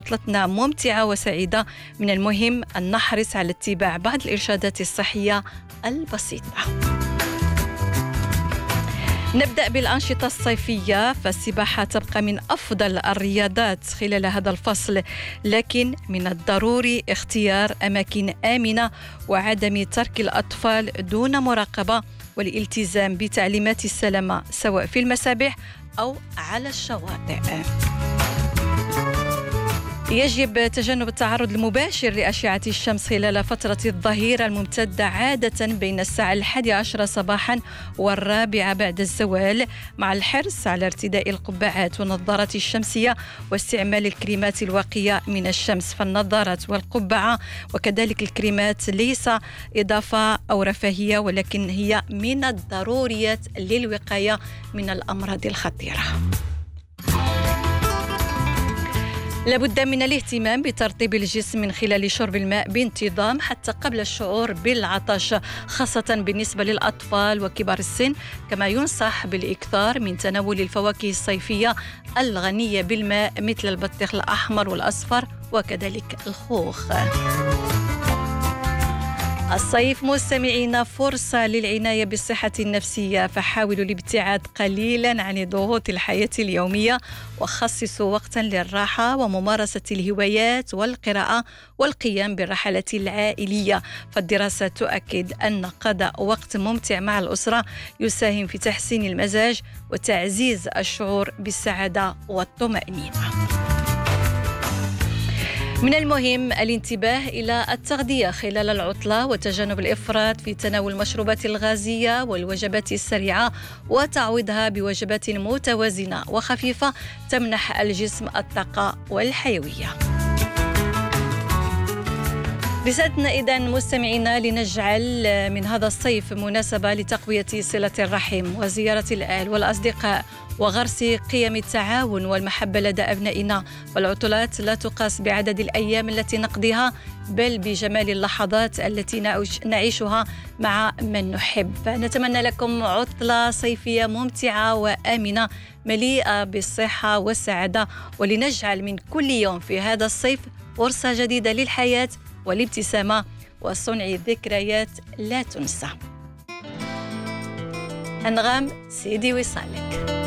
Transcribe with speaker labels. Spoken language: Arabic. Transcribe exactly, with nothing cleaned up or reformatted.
Speaker 1: عطلتنا ممتعة وسعيدة، من المهم أن نحرص على اتباع بعض الإرشادات الصحية البسيطة. نبدأ بالأنشطة الصيفية، فالسباحة تبقى من أفضل الرياضات خلال هذا الفصل، لكن من الضروري اختيار أماكن آمنة وعدم ترك الأطفال دون مراقبة، والالتزام بتعليمات السلامة سواء في المسابح أو على الشواطئ. يجب تجنب التعرض المباشر لأشعة الشمس خلال فترة الظهيرة الممتدة عادة بين الساعة الحادية عشرة صباحا والرابعة بعد الزوال، مع الحرص على ارتداء القبعات والنظارات الشمسية واستعمال الكريمات الواقية من الشمس. فالنظارات والقبعة وكذلك الكريمات ليس إضافة أو رفاهية، ولكن هي من الضروريات للوقاية من الأمراض الخطيرة. لابد من الاهتمام بترطيب الجسم من خلال شرب الماء بانتظام حتى قبل الشعور بالعطش، خاصة بالنسبة للأطفال وكبار السن. كما ينصح بالإكثار من تناول الفواكه الصيفية الغنية بالماء مثل البطيخ الأحمر والأصفر وكذلك الخوخ. الصيف مستمعينا فرصة للعناية بالصحة النفسية، فحاولوا الابتعاد قليلا عن ضغوط الحياة اليومية وخصصوا وقتا للراحة وممارسة الهوايات والقراءة والقيام بالرحلات العائلية. فالدراسة تؤكد أن قضاء وقت ممتع مع الأسرة يساهم في تحسين المزاج وتعزيز الشعور بالسعادة والطمأنينة. من المهم الانتباه إلى التغذية خلال العطلة وتجنب الإفراط في تناول المشروبات الغازية والوجبات السريعة، وتعويضها بوجبات متوازنة وخفيفة تمنح الجسم الطاقة والحيوية. رسالتنا إذن مستمعينا لنجعل من هذا الصيف مناسبة لتقوية صلة الرحم وزيارة الأهل والأصدقاء وغرس قيم التعاون والمحبة لدى أبنائنا. والعطلات لا تقاس بعدد الأيام التي نقضيها، بل بجمال اللحظات التي نعيشها مع من نحب. فنتمنى لكم عطلة صيفية ممتعة وآمنة مليئة بالصحة والسعادة، ولنجعل من كل يوم في هذا الصيف فرصة جديدة للحياة والابتسامة وصنع ذكريات لا تنسى. أنغام سيدي وصالك.